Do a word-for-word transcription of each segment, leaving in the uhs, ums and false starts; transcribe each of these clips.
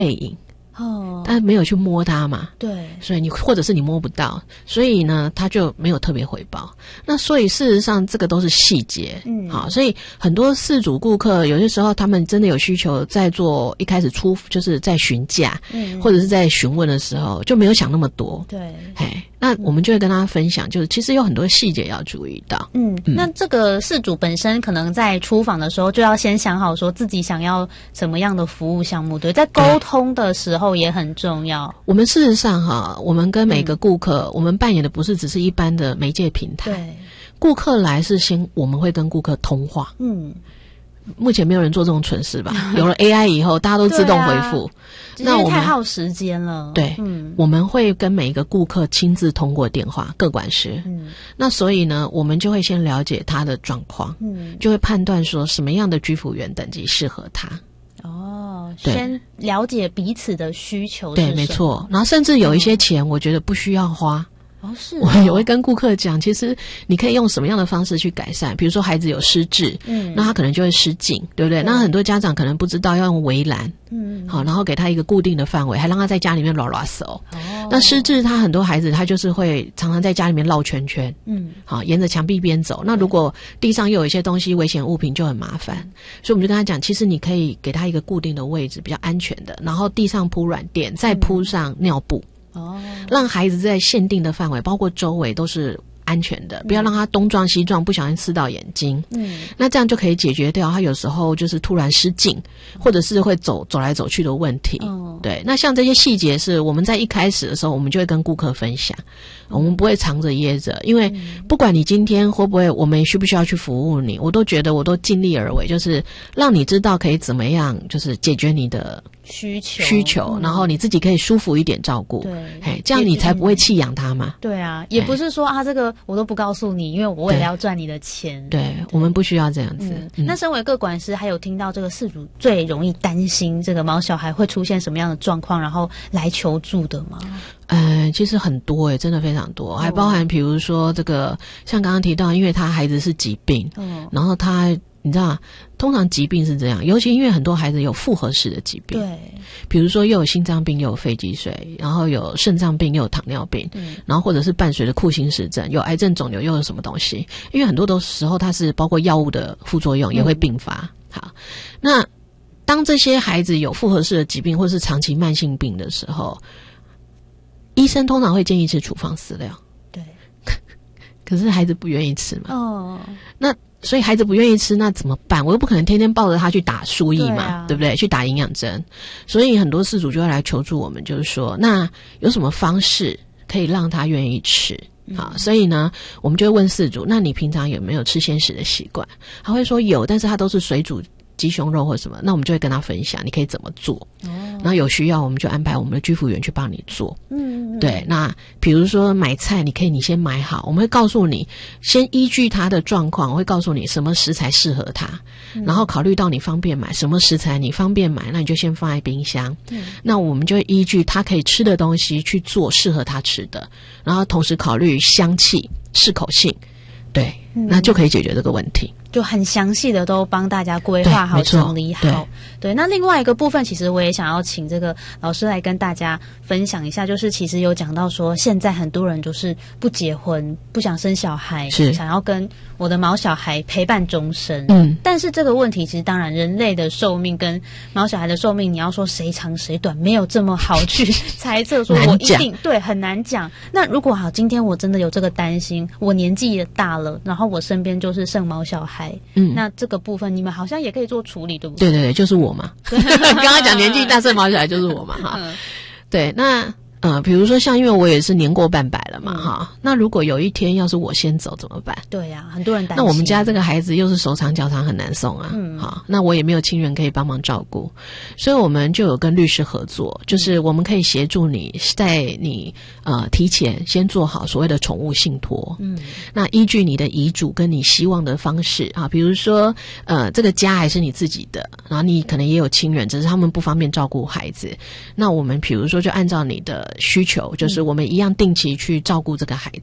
背影。 哦， 但没有去摸它嘛， 对， 所以你或者是你摸不到，所以呢，他就没有特别回报。那所以事实上，这个都是细节，嗯，好，所以很多饲主顾客有些时候他们真的有需求，在做一开始出就是在询价，嗯，或者是在询问的时候，就没有想那么多， 对， 嘿，那我们就会跟他分享，就是其实有很多细节要注意到， 嗯，嗯那这个饲主本身可能在出访的时候就要先想好，说自己想要什么样的服务项目，对，在沟通的时候也很重要。 我们事实上哈，我们跟每个顾客，嗯、我们扮演的不是只是一般的媒介平台。 对， 顾客来是先，我们会跟顾客通话。嗯，目前没有人做这种蠢事吧？有了 A I 以后，大家都自动回复。 啊、那我们太耗时间了。 对，嗯，我们会跟每一个顾客亲自通过电话，各管师。嗯，那所以呢，我们就会先了解他的状况，嗯，就会判断说什么样的居服员等级适合他。 哦，先了解彼此的需求是什么。 对，没错。然后甚至有一些钱，我觉得不需要花。 哦，是哦， 我也会跟顾客讲，其实你可以用什么样的方式去改善，比如说孩子有失智，嗯，那他可能就会失禁，对不对？对，那很多家长可能不知道要用围栏，嗯，好，然后给他一个固定的范围，还让他在家里面拉拉手。哦，那失智他很多孩子他就是会常常在家里面绕圈圈，嗯，好，沿着墙壁边走。那如果地上又有一些东西危险物品就很麻烦，所以我们就跟他讲，其实你可以给他一个固定的位置，比较安全的，然后地上铺软垫，再铺上尿布。哦，让孩子在限定的范围，包括周围都是安全的，不要让他东撞西撞，不小心刺到眼睛。嗯，那这样就可以解决掉他有时候就是突然失禁，或者是会走走来走去的问题。哦，对，那像这些细节是我们在一开始的时候，我们就会跟顾客分享，我们不会藏着掖着，因为不管你今天会不会，我们需不需要去服务你，我都觉得我都尽力而为，就是让你知道可以怎么样，就是解决你的需求需求，然后你自己可以舒服一点照顾，对，嘿，这样你才不会弃养他嘛。 对啊，也不是说啊，这个我都不告诉你，因为我为了要赚你的钱。 对，对我们不需要这样子。 嗯嗯、那身为个管师，还有听到这个饲主最容易担心这个毛小孩会出现什么样的状况，然后来求助的吗？ 呃，其实很多诶、欸，真的非常多，还包含比如说这个，像刚刚提到，因为他孩子是疾病，嗯，然后他。你知道通常疾病是这样，尤其因为很多孩子有复合式的疾病， 对， 比如说又有心脏病又有肺积水，然后有肾脏病又有糖尿病，嗯，然后或者是伴随着库欣氏症，有癌症肿瘤又有什么东西，因为很多的时候它是包括药物的副作用也会并发。嗯、好，那当这些孩子有复合式的疾病或是长期慢性病的时候，医生通常会建议吃处方饲料， 对， 可是孩子不愿意吃嘛， 哦， 那所以孩子不愿意吃，那怎么办？我又不可能天天抱着他去打输液嘛， 对,、啊、对不对？去打营养针，所以很多饲主就会来求助我们，就是说，那有什么方式可以让他愿意吃？好，所以呢，我们就会问饲主，那你平常有没有吃鲜食的习惯？他会说有，但是他都是水煮鸡胸肉或什么，那我们就会跟他分享你可以怎么做。哦，然后有需要我们就安排我们的居服员去帮你做。嗯，对，那比如说买菜，你可以你先买好，我们会告诉你，先依据他的状况，我会告诉你什么食材适合他，嗯、然后考虑到你方便买什么食材，你方便买，那你就先放在冰箱。嗯，那我们就会依据他可以吃的东西去做适合他吃的，然后同时考虑香气、适口性，对，嗯、那就可以解决这个问题。 就很详细的都帮大家规划好、整理好。对，对，那另外一个部分，其实我也想要请这个老师来跟大家分享一下，就是其实有讲到说，现在很多人就是不结婚、不想生小孩，是想要跟我的毛小孩陪伴终身。嗯，但是这个问题其实当然，人类的寿命跟毛小孩的寿命，你要说谁长谁短，没有这么好去猜测。说我一定对很难讲。那如果好，今天我真的有这个担心，我年纪也大了，然后我身边就是剩毛小孩。嗯，那这个部分你们好像也可以做处理，对不对？ 对对对，就是我嘛。刚刚讲年纪大剩毛小孩就是我嘛，哈。嗯、对，那呃，比如说像因为我也是年过半百了嘛，哈、嗯。那如果有一天要是我先走怎么办？ 对呀、啊，很多人担心。 那我们家这个孩子又是手长脚长很难送啊，嗯，好，那我也没有亲人可以帮忙照顾，所以我们就有跟律师合作，就是我们可以协助你在你呃提前先做好所谓的宠物信托，嗯，那依据你的遗嘱跟你希望的方式啊，比如说呃这个家还是你自己的，然后你可能也有亲人，只是他们不方便照顾孩子，那我们比如说就按照你的需求，就是我们一样定期去照顾这个孩子。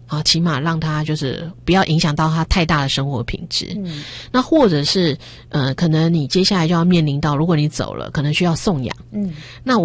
啊，起码让他就是不要影响到他太大的生活品质。嗯，那或者是呃，可能你接下来就要面临到，如果你走了，可能需要送养。嗯，那